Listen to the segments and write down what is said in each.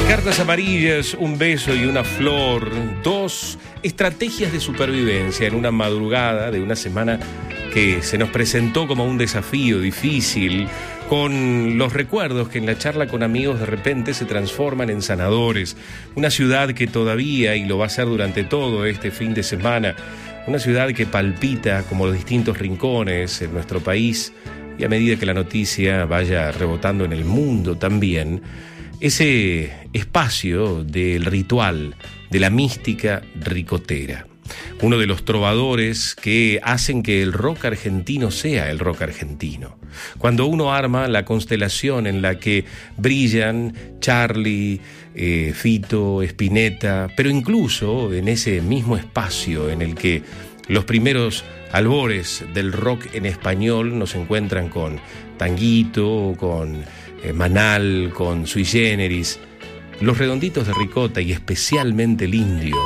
Cartas amarillas, un beso y una flor, dos estrategias de supervivencia en una madrugada de una semana que se nos presentó como un desafío difícil, con los recuerdos que en la charla con amigos de repente se transforman en sanadores. Una ciudad que todavía, y lo va a hacer durante todo este fin de semana, una ciudad que palpita como los distintos rincones en nuestro país, y a medida que la noticia vaya rebotando en el mundo también, ese espacio del ritual, de la mística ricotera. Uno de los trovadores que hacen que el rock argentino sea el rock argentino. Cuando uno arma la constelación en la que brillan Charly, Fito, Spinetta, pero incluso en ese mismo espacio en el que los primeros albores del rock en español nos encuentran con Tanguito, con Manal, con Sui Generis, los Redonditos de Ricota y especialmente el Indio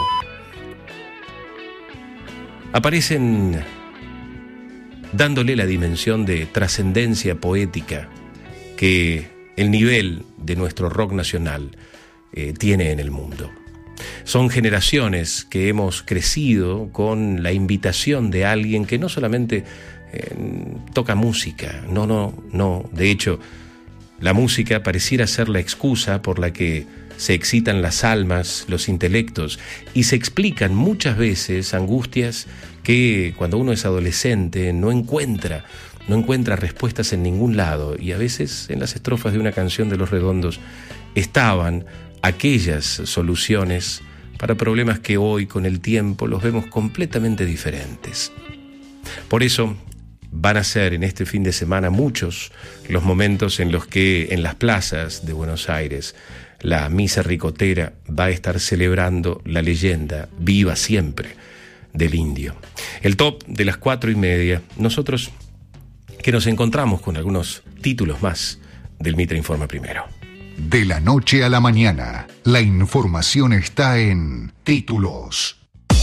aparecen dándole la dimensión de trascendencia poética que el nivel de nuestro rock nacional tiene en el mundo. Son generaciones que hemos crecido con la invitación de alguien que no solamente toca música, no, de hecho, la música pareciera ser la excusa por la que se excitan las almas, los intelectos, y se explican muchas veces angustias que cuando uno es adolescente no encuentra respuestas en ningún lado, y a veces en las estrofas de una canción de Los Redondos estaban aquellas soluciones para problemas que hoy con el tiempo los vemos completamente diferentes. Por eso van a ser en este fin de semana muchos los momentos en los que en las plazas de Buenos Aires la misa ricotera va a estar celebrando la leyenda viva siempre del Indio. El top de las 4:30, nosotros que nos encontramos con algunos títulos más del Mitra Informa Primero. De la noche a la mañana, la información está en Títulos.